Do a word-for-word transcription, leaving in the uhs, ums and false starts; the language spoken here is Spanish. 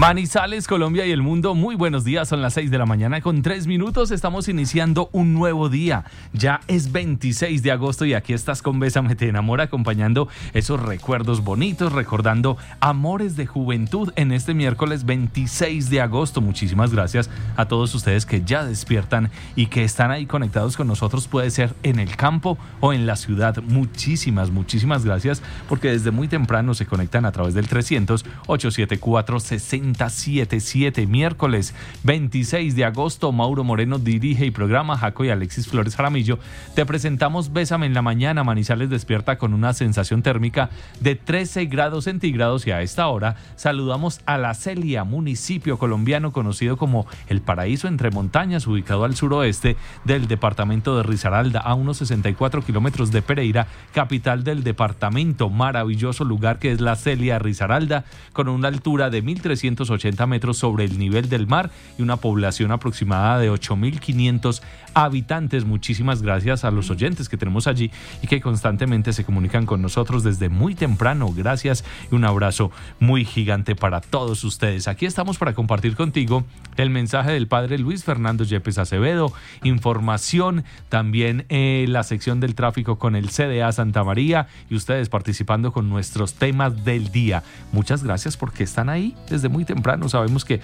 Manizales, Colombia y el mundo, muy buenos días, son las seis de la mañana con tres minutos, estamos iniciando un nuevo día, ya es veintiséis de agosto y aquí estás con Bésame Te Enamora acompañando esos recuerdos bonitos, recordando amores de juventud en este miércoles veintiséis de agosto. Muchísimas gracias a todos ustedes que ya despiertan y que están ahí conectados con nosotros, puede ser en el campo o en la ciudad. Muchísimas, muchísimas gracias porque desde muy temprano se conectan a través del trescientos, ochocientos setenta y cuatro, sesenta setenta y siete. Miércoles veintiséis de agosto, Mauro Moreno dirige y programa, Jaco y Alexis Flores Jaramillo. Te presentamos Bésame en la mañana. Manizales despierta con una sensación térmica de trece grados centígrados y a esta hora saludamos a La Celia, municipio colombiano conocido como el paraíso entre montañas, ubicado al suroeste del departamento de Risaralda, a unos sesenta y cuatro kilómetros de Pereira, capital del departamento. Maravilloso lugar que es La Celia, Risaralda, con una altura de mil trescientos ochenta metros sobre el nivel del mar y una población aproximada de ocho mil quinientos habitantes. Muchísimas gracias a los oyentes que tenemos allí y que constantemente se comunican con nosotros desde muy temprano. Gracias y un abrazo muy gigante para todos ustedes. Aquí estamos para compartir contigo el mensaje del padre Luis Fernando Yepes Acevedo, información, también eh, la sección del tráfico con el C D A Santa María y ustedes participando con nuestros temas del día. Muchas gracias porque están ahí desde muy temprano. Sabemos que